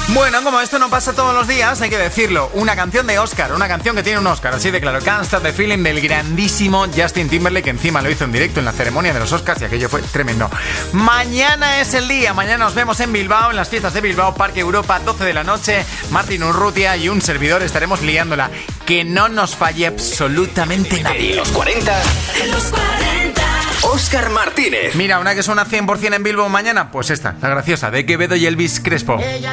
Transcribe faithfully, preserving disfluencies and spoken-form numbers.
Bueno, como esto no pasa todos los días, hay que decirlo. Una canción de Oscar, una canción que tiene un Oscar, así de claro. Can't Stop the Feeling del grandísimo Justin Timberlake, que encima lo hizo en directo en la ceremonia de los Oscars y aquello fue tremendo. Mañana es el día, mañana nos vemos en Bilbao, en las fiestas de Bilbao, Parque Europa, doce de la noche. Martín Urrutia y un servidor estaremos liándola. Que no nos falle absolutamente nadie. En los cuarenta. En los cuarenta. Óscar Martínez. Mira, una que suena cien por ciento en Bilbao mañana, pues esta, la graciosa, de Quevedo y Elvis Crespo.